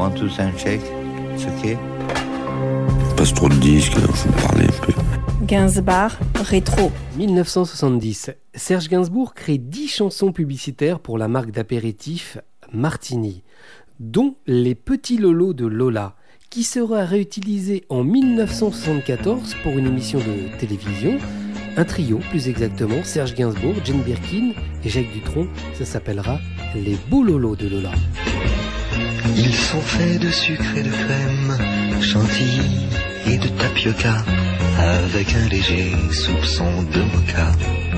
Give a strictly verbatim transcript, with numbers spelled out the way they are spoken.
One, two, sound check. It's okay. Passe trop de disques, alors faut me parler un peu. Gainsbourg, rétro. dix-neuf cent soixante-dix, Serge Gainsbourg crée dix chansons publicitaires pour la marque d'apéritif Martini, dont Les Petits Lolos de Lola, qui sera réutilisé en dix-neuf cent soixante-quatorze pour une émission de télévision. Un trio, plus exactement, Serge Gainsbourg, Jane Birkin et Jacques Dutronc. Ça s'appellera Les Beaux Lolos de Lola. Ils sont faits de sucre et de crème, chantilly et de tapioca, avec un léger soupçon de mocha.